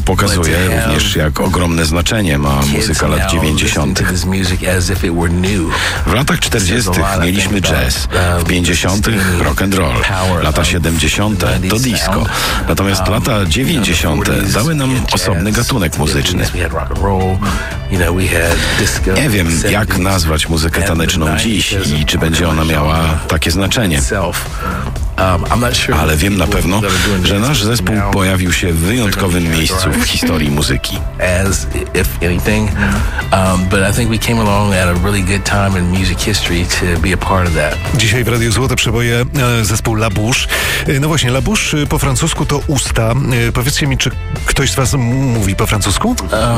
pokazuje również, jak ogromne znaczenie ma muzyka lat 90. W latach 40. mieliśmy jazz, w 50. rock and roll, lata 70. to disco. Natomiast lata 90. dały nam osobny gatunek muzyczny. Nie wiem, jak nazwać muzykę taneczną dziś i czy będzie ona miała takie znaczenie. Ale wiem na pewno, że nasz zespół pojawił się w wyjątkowym miejscu w historii muzyki. Dzisiaj w Radiu Złote Przeboje zespół La Bouche. No właśnie, La Bouche po francusku to usta. Powiedzcie mi, czy ktoś z was mówi po francusku?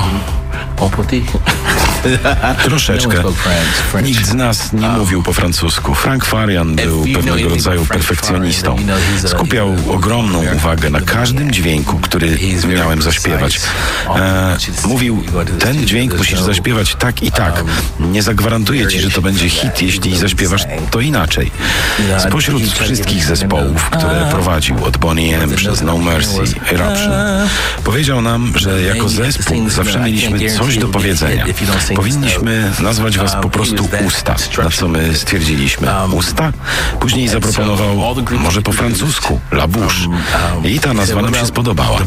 Troszeczkę. Nikt z nas nie mówił po francusku. Frank Farian był pewnego rodzaju perfekcjonistą. Skupiał ogromną uwagę na każdym dźwięku, który miałem zaśpiewać. Mówił, ten dźwięk musisz zaśpiewać tak i tak. Nie zagwarantuję ci, że to będzie hit, jeśli zaśpiewasz to inaczej. Spośród wszystkich zespołów, które prowadził, od Boney M przez No Mercy, Eruption, powiedział nam, że jako zespół zawsze mieliśmy coś do powiedzenia. Powinniśmy nazwać was po prostu Usta, na co my stwierdziliśmy Usta? Później zaproponował może po francusku La Bouche i ta nazwa nam się spodobała.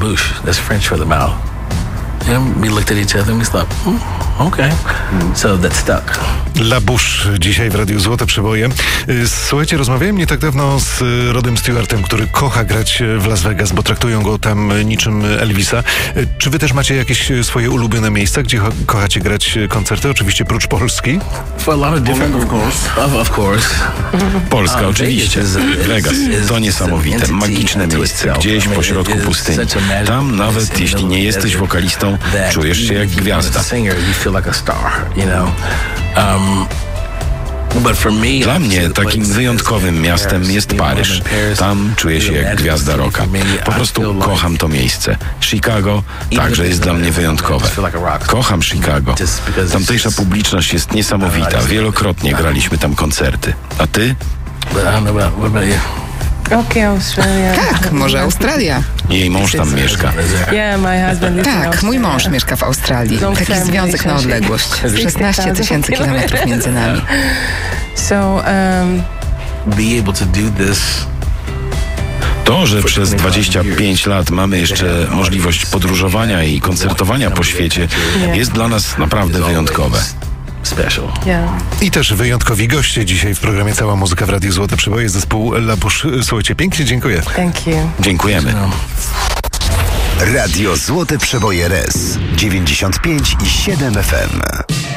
We looked at each other and we thought, okay. So that stuck. La Bouche dzisiaj w Radiu Złote Przeboje. Słuchajcie, rozmawiałem nie tak dawno z Rodem Stewartem, który kocha grać w Las Vegas, bo traktują go tam niczym Elvisa. Czy wy też macie jakieś swoje ulubione miejsca, gdzie kochacie grać koncerty? Oczywiście prócz Polski. For a lot of different, of course. Polska oczywiście. Vegas to niesamowite, magiczne miejsce, gdzieś pośrodku pustyni. Tam nawet jeśli nie jesteś wokalistą, czujesz się jak gwiazda. Dla mnie takim wyjątkowym miastem jest Paryż. Tam czuję się jak gwiazda rocka. Po prostu kocham to miejsce. Chicago także jest dla mnie wyjątkowe. Kocham Chicago. Tamtejsza publiczność jest niesamowita. Wielokrotnie graliśmy tam koncerty. A ty? Australia. Tak, może Australia. Jej mąż tam mieszka. Tak, mój mąż mieszka w Australii. Taki związek na odległość. 16 000 kilometrów między nami. To, że przez 25 lat mamy jeszcze możliwość podróżowania i koncertowania po świecie, jest dla nas naprawdę wyjątkowe. I też wyjątkowi goście dzisiaj w programie Cała Muzyka w Radiu Złote Przeboje, zespół La Bouche. Słuchajcie, pięknie dziękuję. Dziękujemy. Radio Złote Przeboje RS 95,7 FM.